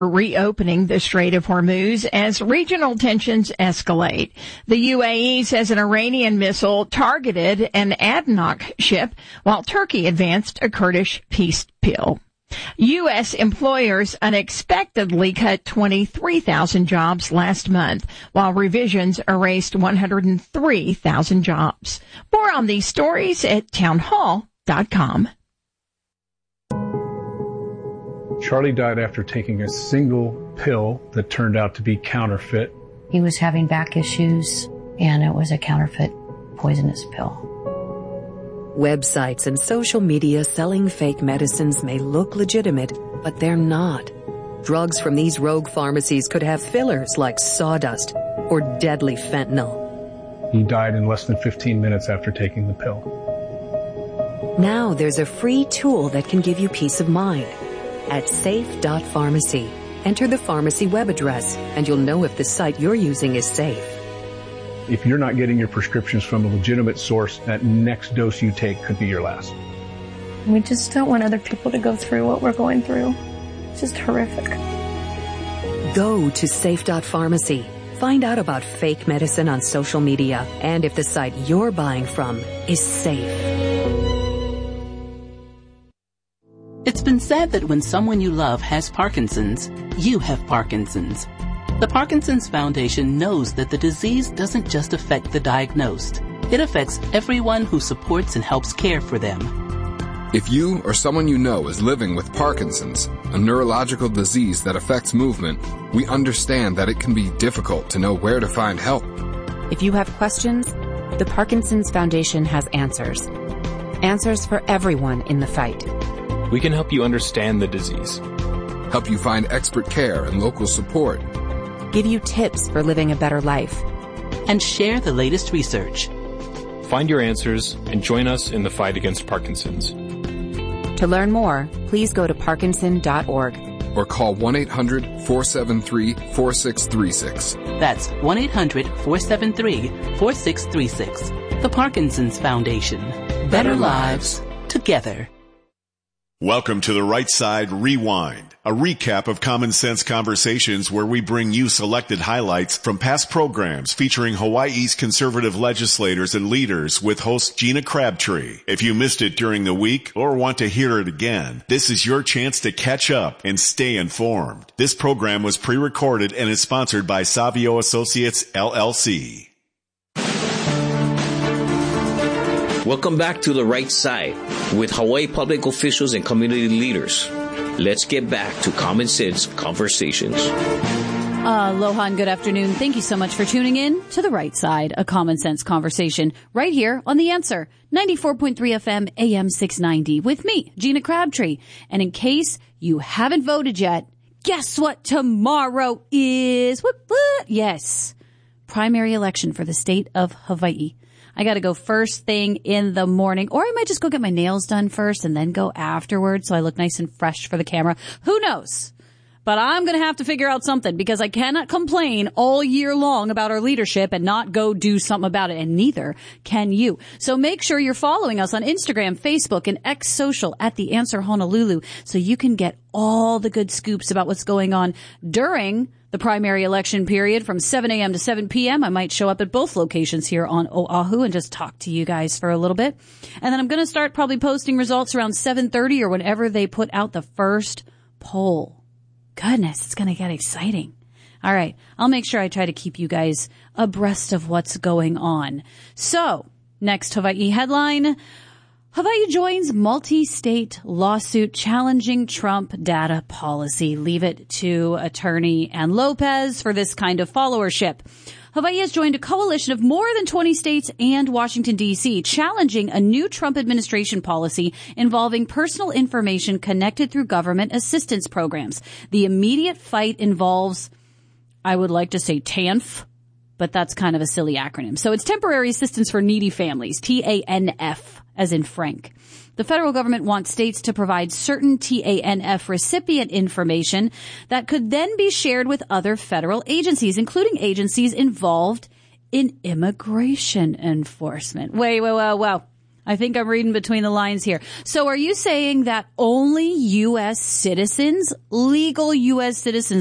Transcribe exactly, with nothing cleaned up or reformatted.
reopening the Strait of Hormuz as regional tensions escalate. The U A E says an Iranian missile targeted an ADNOC ship, while Turkey advanced a Kurdish peace deal. U S employers unexpectedly cut twenty-three thousand jobs last month, while revisions erased one hundred three thousand jobs. More on these stories at townhall dot com. Charlie died after taking a single pill that turned out to be counterfeit. He was having back issues, and it was a counterfeit poisonous pill. Websites and social media selling fake medicines may look legitimate, but they're not. Drugs from these rogue pharmacies could have fillers like sawdust or deadly fentanyl. He died in less than fifteen minutes after taking the pill. Now there's a free tool that can give you peace of mind. At safe dot pharmacy, enter the pharmacy web address, and you'll know if the site you're using is safe. If you're not getting your prescriptions from a legitimate source, that next dose you take could be your last. We just don't want other people to go through what we're going through. It's just horrific. Go to safe dot pharmacy. Find out about fake medicine on social media and if the site you're buying from is safe. It's been said that when someone you love has Parkinson's, you have Parkinson's. The Parkinson's Foundation knows that the disease doesn't just affect the diagnosed. It affects everyone who supports and helps care for them. If you or someone you know is living with Parkinson's, a neurological disease that affects movement, we understand that it can be difficult to know where to find help. If you have questions, the Parkinson's Foundation has answers. Answers for everyone in the fight. We can help you understand the disease, help you find expert care and local support, give you tips for living a better life, and share the latest research. Find your answers and join us in the fight against Parkinson's. To learn more, please go to parkinson dot org or call one eight hundred four seven three four six three six. That's one eight hundred four seven three four six three six. The Parkinson's Foundation. Better lives together. Welcome to the Right Side Rewind, a recap of Common Sense Conversations where we bring you selected highlights from past programs featuring Hawaii's conservative legislators and leaders with host Gina Crabtree. If you missed it during the week or want to hear it again, this is your chance to catch up and stay informed. This program was pre-recorded and is sponsored by Savio Associates, L L C. Welcome back to The Right Side with Hawaii public officials and community leaders. Let's get back to Common Sense Conversations. Aloha and good afternoon. Thank you so much for tuning in to The Right Side, a Common Sense Conversation, right here on The Answer, ninety-four point three F M, A M six ninety, with me, Gina Crabtree. And in case you haven't voted yet, guess what tomorrow is? What, what? Yes, primary election for the state of Hawaii. I got to go first thing in the morning, or I might just go get my nails done first and then go afterwards so I look nice and fresh for the camera. Who knows? But I'm going to have to figure out something because I cannot complain all year long about our leadership and not go do something about it, and neither can you. So make sure you're following us on Instagram, Facebook, and X Social at The Answer Honolulu so you can get all the good scoops about what's going on during the primary election period from seven a.m. to seven p.m. I might show up at both locations here on Oahu and just talk to you guys for a little bit. And then I'm going to start probably posting results around seven thirty or whenever they put out the first poll. Goodness, it's going to get exciting. All right. I'll make sure I try to keep you guys abreast of what's going on. So, next Hawaii headline. Hawaii joins multi-state lawsuit challenging Trump data policy. Leave it to attorney Ann Lopez for this kind of followership. Hawaii has joined a coalition of more than twenty states and Washington, D C, challenging a new Trump administration policy involving personal information connected through government assistance programs. The immediate fight involves, I would like to say T A N F, but that's kind of a silly acronym. So it's Temporary Assistance for Needy Families, T A N F, as in Frank. The federal government wants states to provide certain T A N F recipient information that could then be shared with other federal agencies, including agencies involved in immigration enforcement. Wait, wait, wait, wait. I think I'm reading between the lines here. So are you saying that only U S citizens, legal U S citizens,